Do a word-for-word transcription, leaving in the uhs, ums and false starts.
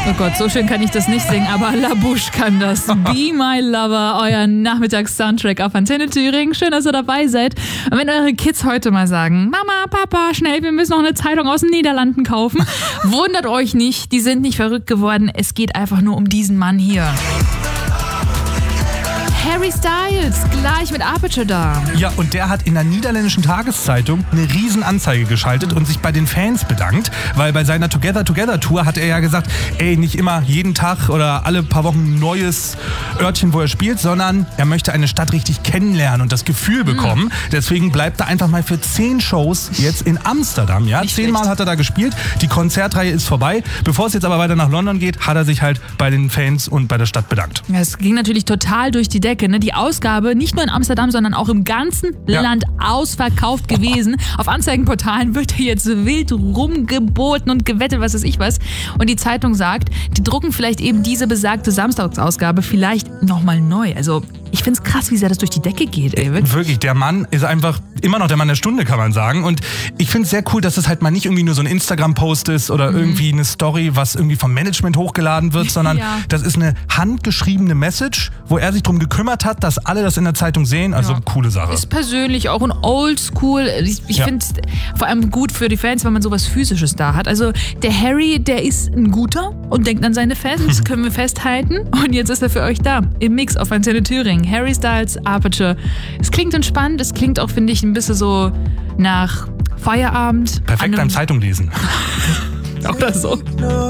Oh Gott, so schön kann ich das nicht singen, aber La Bouche kann das. Be My Lover, euer Nachmittags-Soundtrack auf Antenne Thüringen. Schön, dass ihr dabei seid. Und wenn eure Kids heute mal sagen, Mama, Papa, schnell, wir müssen noch eine Zeitung aus den Niederlanden kaufen, wundert euch nicht, die sind nicht verrückt geworden. Es geht einfach nur um diesen Mann hier. Harry Styles, gleich mit Aperture da. Ja, und der hat in der niederländischen Tageszeitung eine Riesenanzeige geschaltet und sich bei den Fans bedankt, weil bei seiner Together Together Tour hat er ja gesagt, ey, nicht immer jeden Tag oder alle paar Wochen ein neues Örtchen, wo er spielt, sondern er möchte eine Stadt richtig kennenlernen und das Gefühl bekommen. Mhm. Deswegen bleibt er einfach mal für zehn Shows jetzt in Amsterdam. Ja, zehnmal hat er da gespielt, die Konzertreihe ist vorbei. Bevor es jetzt aber weiter nach London geht, hat er sich halt bei den Fans und bei der Stadt bedankt. Es ging natürlich total durch die Decke. Ne? Die Ausgabe nicht nur in Amsterdam, sondern auch im ganzen ja. Land ausverkauft gewesen. Auf Anzeigenportalen wird hier jetzt wild rumgeboten und gewettet, was weiß ich was. Und die Zeitung sagt, die drucken vielleicht eben diese besagte Samstagsausgabe vielleicht nochmal neu. Also ich finde es krass, wie sehr das durch die Decke geht. Ey. Wirklich. Wirklich, der Mann ist einfach immer noch der Mann der Stunde, kann man sagen. Und ich finde es sehr cool, dass es halt mal nicht irgendwie nur so ein Instagram-Post ist oder mhm. irgendwie eine Story, was irgendwie vom Management hochgeladen wird, sondern ja. das ist eine handgeschriebene Message, wo er sich darum gekümmert hat, dass alle das in der Zeitung sehen. Also ja. coole Sache. Ist persönlich auch ein Oldschool. Ich, ich ja. finde es vor allem gut für die Fans, wenn man sowas Physisches da hat. Also der Harry, der ist ein Guter und denkt an seine Fans. Das können wir festhalten. Und jetzt ist er für euch da. Im Mix auf Antenne Thüringen. Harry Styles, Aperture. Es klingt entspannt, es klingt auch, finde ich, ein bisschen so nach Feierabend. Perfekt beim Zeitung lesen. Oder so.